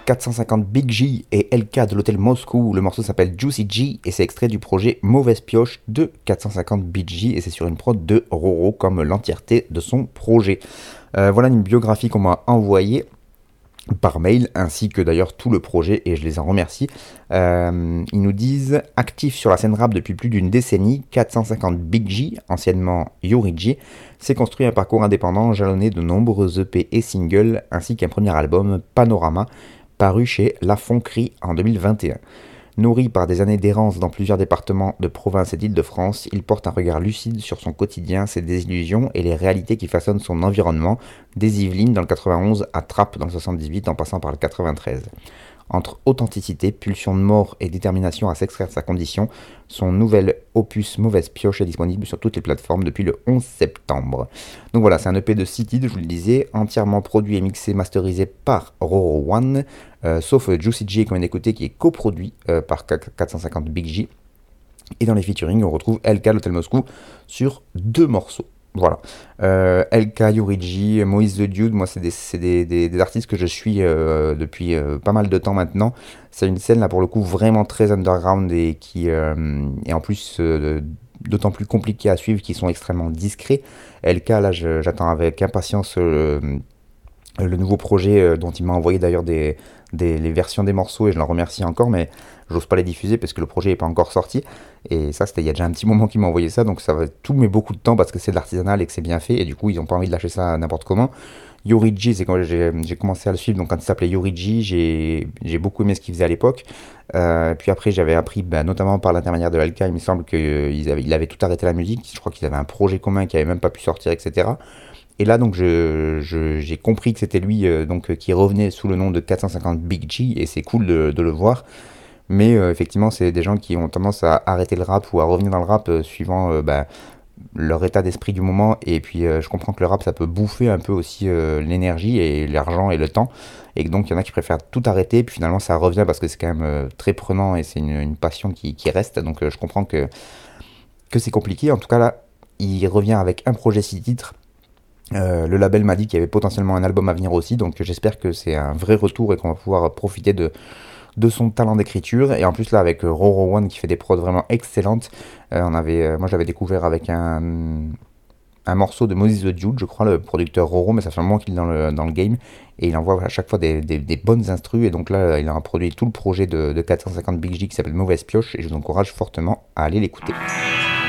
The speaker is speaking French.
450 Big G et LK de l'hôtel Moscou. Le morceau s'appelle Juicy G et c'est extrait du projet Mauvaise Pioche de 450 Big G et c'est sur une prod de Roro comme l'entièreté de son projet. Voilà une biographie qu'on m'a envoyée par mail, ainsi que d'ailleurs tout le projet, et je les en remercie. Ils nous disent actif sur la scène rap depuis plus d'une décennie, 450 Big G, anciennement Yuri G, s'est construit un parcours indépendant jalonné de nombreux EP et singles, ainsi qu'un premier album, Panorama, paru chez La Fonquerie en 2021. Nourri par des années d'errance dans plusieurs départements de province et d'Île-de-France, il porte un regard lucide sur son quotidien, ses désillusions et les réalités qui façonnent son environnement, des Yvelines dans le 91 à Trappes dans le 78 en passant par le 93. Entre authenticité, pulsion de mort et détermination à s'extraire de sa condition, son nouvel opus Mauvaise Pioche est disponible sur toutes les plateformes depuis le 11 septembre. Donc voilà, c'est un EP de 6 titres, je vous le disais, entièrement produit et mixé, masterisé par Roro One, sauf Juicy J qu'on vient d'écouter qui est coproduit par 450 Big G. Et dans les featuring, on retrouve LK l'Hôtel Moscou sur 2 morceaux. Voilà. LK, Yurigi, Moïse the Dude, moi c'est des artistes que je suis depuis pas mal de temps maintenant. C'est une scène là pour le coup vraiment très underground et qui est en plus d'autant plus compliqué à suivre, qui sont extrêmement discrets. LK là j'attends avec impatience le nouveau projet dont il m'a envoyé d'ailleurs les versions des morceaux et je l'en remercie encore, mais j'ose pas les diffuser parce que le projet n'est pas encore sorti. Et ça, c'était il y a déjà un petit moment qu'il m'a envoyé ça, donc tout met beaucoup de temps parce que c'est de l'artisanal et que c'est bien fait, et du coup, ils n'ont pas envie de lâcher ça n'importe comment. Yoriji, c'est quand j'ai commencé à le suivre, donc quand il s'appelait Yoriji, j'ai beaucoup aimé ce qu'il faisait à l'époque. Puis après, j'avais appris, notamment par l'intermédiaire de LK, il me semble qu'il avait tout arrêté la musique. Je crois qu'ils avaient un projet commun qui avait même pas pu sortir, etc. Et là, donc, j'ai compris que c'était lui qui revenait sous le nom de 450 Big G, et c'est cool de le voir. Mais effectivement, c'est des gens qui ont tendance à arrêter le rap ou à revenir dans le rap suivant leur état d'esprit du moment. Et puis, je comprends que le rap, ça peut bouffer un peu aussi l'énergie et l'argent et le temps. Et donc, il y en a qui préfèrent tout arrêter. Puis finalement, ça revient parce que c'est quand même très prenant et c'est une passion qui reste. Donc, je comprends que c'est compliqué. En tout cas, là, il revient avec un projet 6 titres. Le label m'a dit qu'il y avait potentiellement un album à venir aussi, donc j'espère que c'est un vrai retour et qu'on va pouvoir profiter de son talent d'écriture. Et en plus là avec Roro One qui fait des prods vraiment excellentes, moi je l'avais découvert avec un morceau de Moses the Dude, je crois, le producteur Roro, mais ça fait un moment qu'il est dans le game, et il envoie à chaque fois des bonnes instrus, et donc là il a produit tout le projet de 450 Big G qui s'appelle Mauvaise Pioche, et je vous encourage fortement à aller l'écouter.